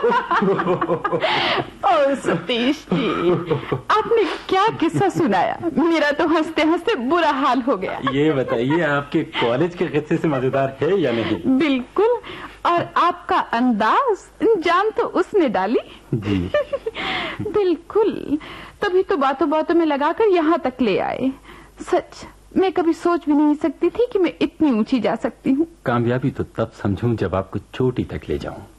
ओ सतीश जी, आपने क्या किस्सा सुनाया, मेरा तो हंसते हंसते बुरा हाल हो गया। ये बताइए, आपके कॉलेज के किस्से से मजेदार है या नहीं? बिल्कुल, और आपका अंदाज जान तो उसने डाली जी। बिल्कुल, तभी तो बातों बातों में लगाकर यहाँ तक ले आए। सच, मैं कभी सोच भी नहीं सकती थी कि मैं इतनी ऊंची जा सकती हूँ। कामयाबी तो तब समझूं जब आपको चोटी तक ले जाऊं।